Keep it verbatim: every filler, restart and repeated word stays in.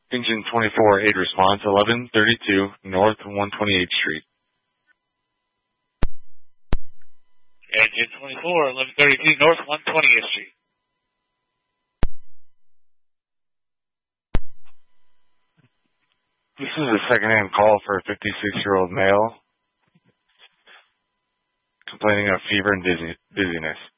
Engine twenty-four, aid response, eleven thirty-two North one twenty-eighth Street. Engine twenty-four, eleven thirty-two North one twentieth Street. This is a secondhand call for a fifty-six-year-old male complaining of fever and dizzy, dizziness.